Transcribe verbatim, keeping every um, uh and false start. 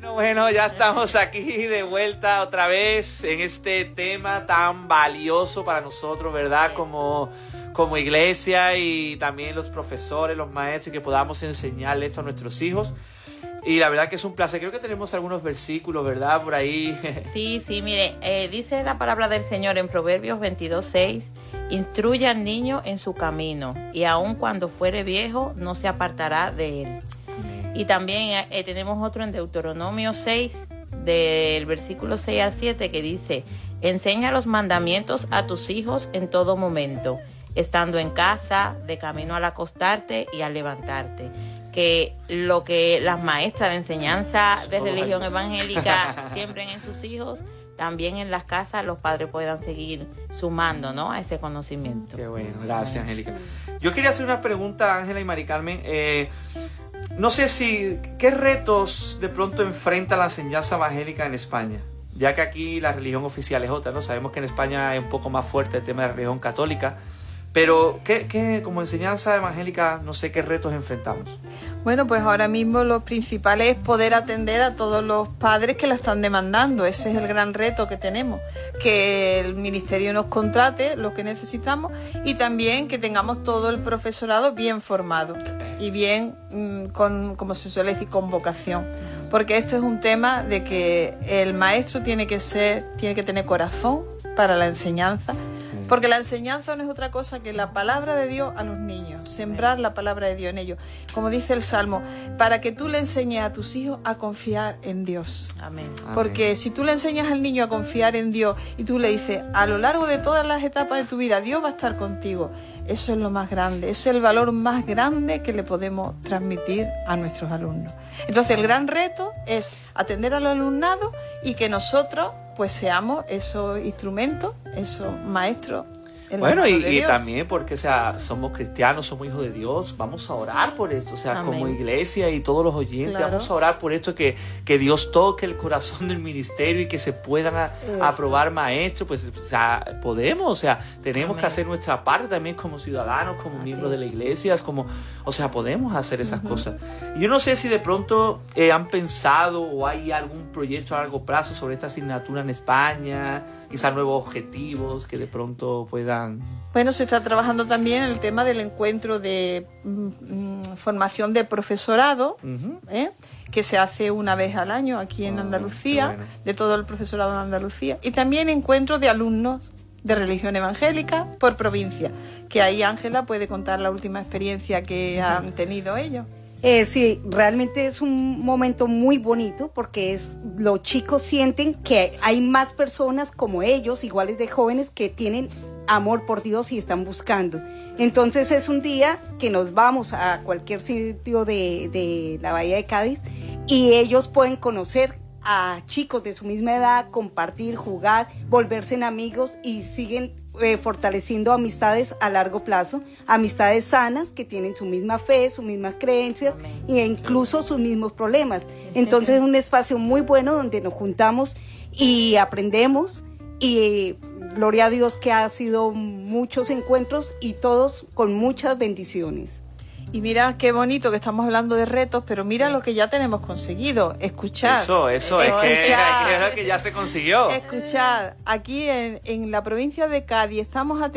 Bueno, bueno, ya estamos aquí de vuelta otra vez en este tema tan valioso para nosotros, ¿verdad? Como, como iglesia y también los profesores, los maestros, que podamos enseñarle esto a nuestros hijos. Y la verdad que es un placer. Creo que tenemos algunos versículos, ¿verdad? Por ahí. Sí, sí, mire, eh, dice la palabra del Señor en Proverbios veintidós seis, instruye al niño en su camino, y aun cuando fuere viejo, no se apartará de él. Amén. Y también eh, tenemos otro en Deuteronomio seis, del versículo seis al siete, que dice, enseña los mandamientos a tus hijos en todo momento, estando en casa, de camino al acostarte y al levantarte. Que lo que las maestras de enseñanza de religión evangélica siembren en sus hijos, también en las casas los padres puedan seguir sumando, ¿no?, a ese conocimiento. Qué bueno, gracias, Angélica. Yo quería hacer una pregunta, Ángela y Mari Carmen. Eh, no sé si, ¿qué retos de pronto enfrenta la enseñanza evangélica en España? Ya que aquí la religión oficial es otra, ¿no? Sabemos que en España es un poco más fuerte el tema de la religión católica. Pero, ¿qué, qué, como enseñanza evangélica, no sé qué retos enfrentamos? Bueno, pues ahora mismo lo principal es poder atender a todos los padres que la están demandando. Ese es el gran reto que tenemos, que el ministerio nos contrate lo que necesitamos y también que tengamos todo el profesorado bien formado y bien, con, como se suele decir, con vocación. Porque este es un tema de que el maestro tiene que ser, tiene que tener corazón para la enseñanza. Porque la enseñanza no es otra cosa que la palabra de Dios a los niños, sembrar la palabra de Dios en ellos. Como dice el Salmo, para que tú le enseñes a tus hijos a confiar en Dios. Amén. Porque Amén. Si tú le enseñas al niño a confiar en Dios y tú le dices, a lo largo de todas las etapas de tu vida, Dios va a estar contigo. Eso es lo más grande, es el valor más grande que le podemos transmitir a nuestros alumnos. Entonces el gran reto es atender al alumnado y que nosotros pues seamos esos instrumentos, esos maestros. Bueno, y, y también porque, o sea, somos cristianos, somos hijos de Dios, vamos a orar por esto, o sea, Amén. Como iglesia y todos los oyentes, claro. Vamos a orar por esto, que, que Dios toque el corazón del ministerio y que se puedan a, aprobar maestros, pues, o sea, podemos, o sea, tenemos Amén. Que hacer nuestra parte también como ciudadanos, como Así miembros es. De la iglesia, como, o sea, podemos hacer esas uh-huh. cosas. Y yo no sé si de pronto eh, han pensado o hay algún proyecto a largo plazo sobre esta asignatura en España, quizás nuevos objetivos que de pronto puedan... Bueno, se está trabajando también en el tema del encuentro de mm, formación de profesorado, uh-huh. ¿eh? que se hace una vez al año aquí en oh, Andalucía, bueno. de todo el profesorado en Andalucía, y también encuentros de alumnos de religión evangélica por provincia, que ahí Ángela puede contar la última experiencia que uh-huh. han tenido ellos. Eh, sí, realmente es un momento muy bonito porque es, los chicos sienten que hay más personas como ellos, iguales de jóvenes, que tienen amor por Dios y están buscando. Entonces es un día que nos vamos a cualquier sitio de, de la Bahía de Cádiz y ellos pueden conocer a chicos de su misma edad, compartir, jugar, volverse en amigos y siguen eh, fortaleciendo amistades a largo plazo, amistades sanas que tienen su misma fe, sus mismas creencias Amén. E incluso sus mismos problemas. Entonces es un espacio muy bueno donde nos juntamos y aprendemos y gloria a Dios que ha sido muchos encuentros y todos con muchas bendiciones. Y mira qué bonito que estamos hablando de retos, pero mira lo que ya tenemos conseguido. Escuchad. Eso, eso, es que, es que ya se consiguió. Escuchad, aquí en, en la provincia de Cádiz estamos atendiendo